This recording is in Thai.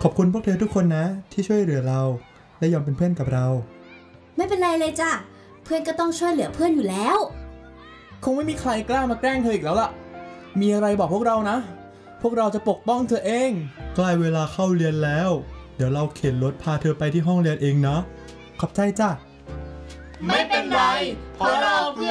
ขอบคุณพวกเธอทุกคนนะที่ช่วยเหลือเราและยอมเป็นเพื่อนกับเราไม่เป็นไรเลยจ้ะเพื่อนก็ต้องช่วยเหลือเพื่อนอยู่แล้วคงไม่มีใครกล้ามาแกล้งเธออีกแล้วล่ะมีอะไรบอกพวกเรานะพวกเราจะปกป้องเธอเองใกล้เวลาเข้าเรียนแล้วเดี๋ยวเราเข็นรถพาเธอไปที่ห้องเรียนเองนะขอบใจจ้ะไม่เป็นไรเพราะเราเพื่อน